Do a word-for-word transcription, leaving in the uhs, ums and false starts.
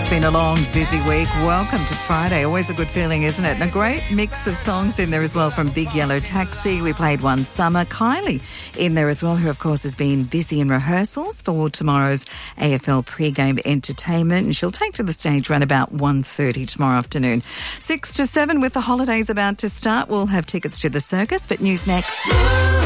It's been a long, busy week. Welcome to Friday. Always a good feeling, isn't it? And a great mix of songs in there as well from Big Yellow Taxi. We played One Summer. Kylie in there as well, who of course has been busy in rehearsals for tomorrow's A F L pre-game entertainment. And she'll take to the stage around about one thirty tomorrow afternoon. Six to seven with the holidays about to start. We'll have tickets to the circus, but news next.